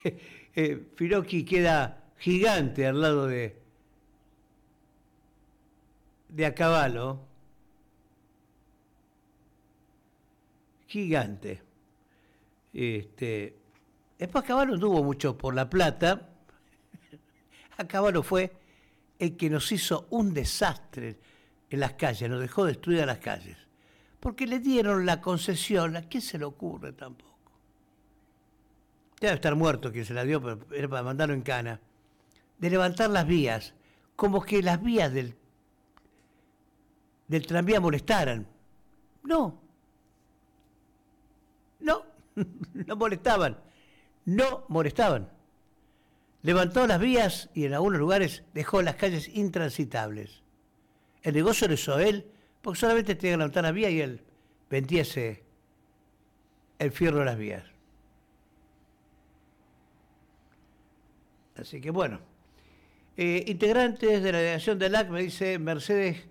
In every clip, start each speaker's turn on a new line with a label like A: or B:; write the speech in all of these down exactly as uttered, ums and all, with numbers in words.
A: eh, Firoqui queda gigante al lado de, de Acabalo. Gigante. Este, después Acabalo tuvo mucho por La Plata. Acabalo fue el que nos hizo un desastre en las calles, nos dejó destruidas las calles. Porque le dieron la concesión, ¿a quién se le ocurre tampoco? Debe estar muerto quien se la dio, pero era para mandarlo en cana. De levantar las vías, como que las vías del, del tranvía molestaran. No, no, no molestaban, no molestaban. Levantó las vías y en algunos lugares dejó las calles intransitables. El negocio lo hizo él, porque solamente tenía que levantar las vías y él vendía ese, el fierro de las vías. Así que bueno. Eh, integrantes de la delegación del A C, me dice Mercedes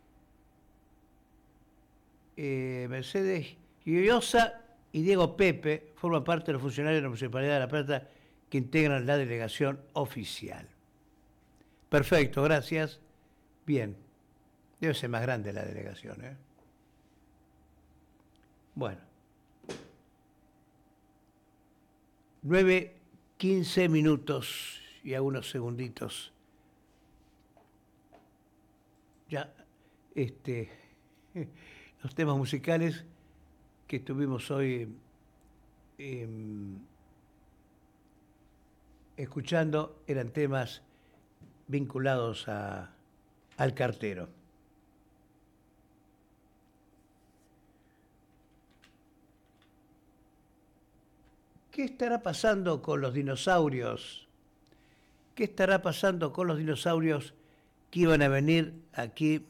A: eh, Mercedes Llosa y Diego Pepe, forman parte de los funcionarios de la Municipalidad de La Plata que integran la delegación oficial. Perfecto, gracias. Bien. Debe ser más grande la delegación, ¿eh? Bueno. nueve, quince minutos y algunos segunditos. Ya, este, los temas musicales que tuvimos hoy eh, escuchando eran temas vinculados a, al cartero. ¿Qué estará pasando con los dinosaurios? ¿Qué estará pasando con los dinosaurios que iban a venir aquí?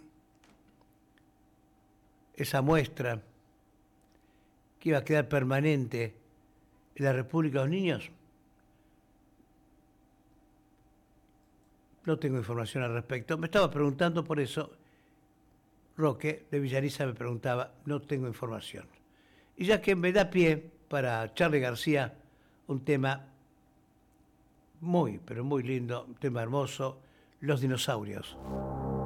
A: Esa muestra que iba a quedar permanente en la República de los Niños. No tengo información al respecto. Me estaba preguntando por eso. Roque de Villariza me preguntaba, no tengo información. Y ya que me da pie para Charly García, un tema muy, pero muy lindo, un tema hermoso, los dinosaurios.